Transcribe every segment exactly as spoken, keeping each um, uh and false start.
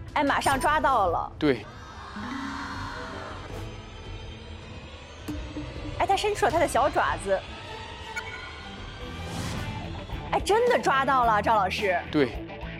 哎，马上抓到了。 对。 哎，他伸出了他的小爪子。哎，真的抓到了，赵老师。 对。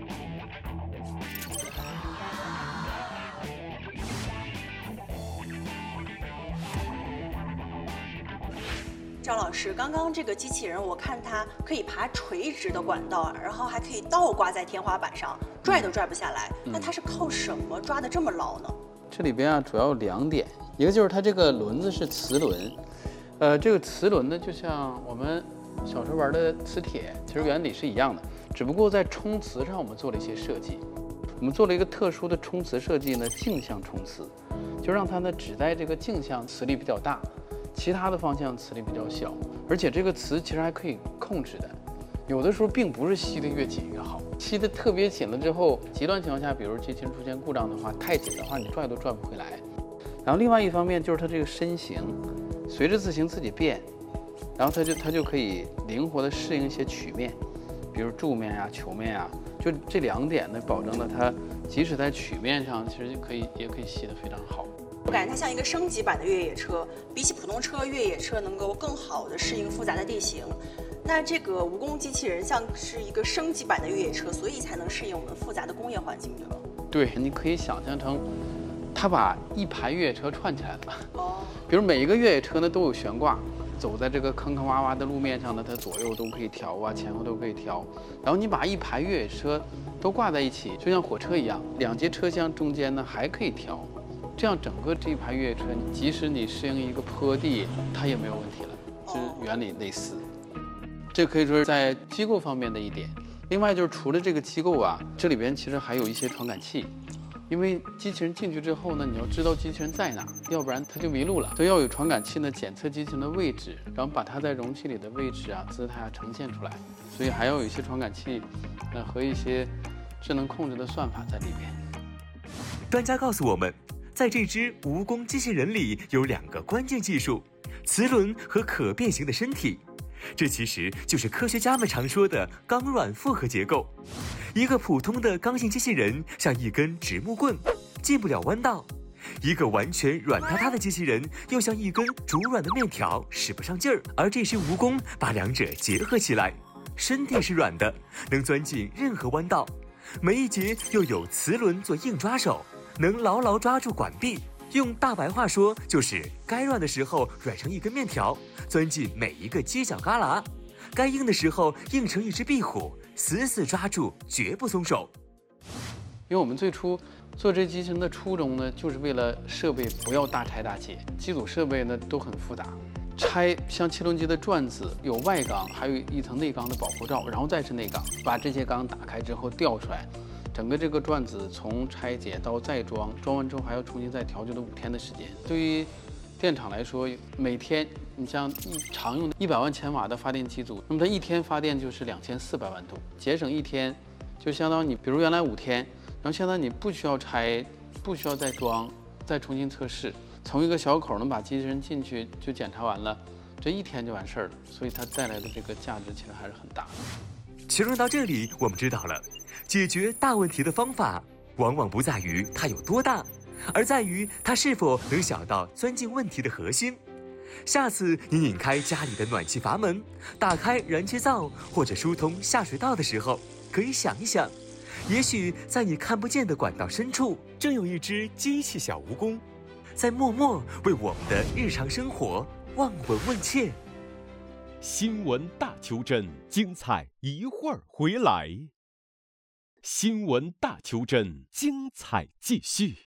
赵老师，刚刚这个机器人，我看它可以爬垂直的管道，然后还可以倒挂在天花板上，拽都拽不下来。嗯、那它是靠什么抓得这么牢呢？ 这里边啊，主要有两点，一个就是它这个轮子是磁轮，呃，这个磁轮呢，就像我们小时候玩的磁铁，其实原理是一样的，只不过在冲磁上我们做了一些设计。我们做了一个特殊的冲磁设计呢，径向冲磁，就让它呢只在这个径向磁力比较大。其他的方向磁力比较小，而且这个磁其实还可以控制的，有的时候并不是吸得越紧越好，吸得特别紧了之后，极端情况下，比如机器人出现故障的话，太紧的话你拽都拽不回来。然后另外一方面就是它这个身形，随着字形自己变，然后它就它就可以灵活地适应一些曲面，比如柱面呀、球面呀，就这两点呢，保证了它即使在曲面上，其实可以也可以吸得非常好。 我感觉它像一个升级版的越野车，比起普通车，越野车能够更好地适应复杂的地形。那这个蜈蚣机器人像是一个升级版的越野车，所以才能适应我们复杂的工业环境，对吧？ 对，你可以想象成，它把一排越野车串起来了。 哦。 比如每一个越野车呢都有悬挂，走在这个坑坑洼洼的路面上呢，它左右都可以调啊，前后都可以调。然后你把一排越野车都挂在一起，就像火车一样，两节车厢中间呢还可以调。这样整个这一排越野车，即使你适应一个坡地，它也没有问题了，是原理类似。这可以说是在机构方面的一点。另外就是除了这个机构啊，这里边其实还有一些传感器，因为机器人进去之后呢，你要知道机器人在哪，要不然它就迷路了。所以要有传感器呢，检测机器人的位置，然后把它在容器里的位置啊、姿态啊呈现出来。所以还要有一些传感器，呃和一些智能控制的算法在里边。 专家告诉我们，在这只蜈蚣机器人里有两个关键技术：磁轮和可变形的身体。这其实就是科学家们常说的钢软复合结构。一个普通的刚性机器人像一根直木棍，进不了弯道；一个完全软塌塌的机器人又像一根煮软的面条，使不上劲儿。而这只蜈蚣把两者结合起来，身体是软的，能钻进任何弯道；每一节又有磁轮做硬抓手，能牢牢抓住管壁。用大白话说，就是该软的时候软成一根面条，钻进每一个犄角旮旯；该硬的时候硬成一只壁虎，死死抓住，绝不松手。 因为我们最初做这机器人的初衷呢，就是为了设备不要大拆大解，机组设备呢都很复杂，拆像汽轮机的转子有外缸，还有一层内缸的保护罩，然后再是内缸，把这些缸打开之后吊出来。整个这个转子从拆解到再装，装完之后还要重新再调，就得五天的时间。对于电厂来说，每天你像一常用的一百万千瓦的发电机组，那么它一天发电就是两千四百万度，节省一天，就相当于你比如原来五天，然后现在你不需要拆，不需要再装，再重新测试，从一个小口能把机器人进去就检查完了，这一天就完事儿了。所以它带来的这个价值其实还是很大的。 形容到这里，我们知道了，解决大问题的方法，往往不在于它有多大，而在于它是否能想到钻进问题的核心。下次你拧开家里的暖气阀门，打开燃气灶或者疏通下水道的时候，可以想一想，也许在你看不见的管道深处，正有一只机器小蜈蚣，在默默为我们的日常生活望闻问切。 新闻大求真，精彩一会儿回来。新闻大求真，精彩继续。